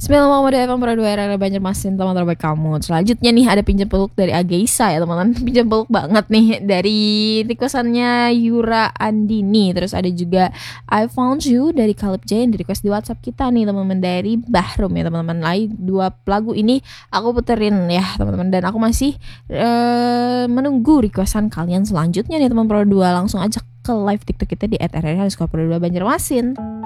Bismillahirrahmanirrahim. Para dua era Banjarmasin, teman terbaik kamu. Selanjutnya nih ada pinjam peluk dari Ageisa ya teman-teman. Pinjam peluk banget nih dari requestannya Yura Andini. Terus ada juga I Found You dari Caleb J yang di request di WhatsApp kita nih teman-teman, dari Bahrum ya teman-teman. Lain dua lagu ini aku puterin ya teman-teman, dan aku masih menunggu requestan kalian selanjutnya nih teman. Para dua langsung aja ke live TikTok kita di @rr_Banjarmasin.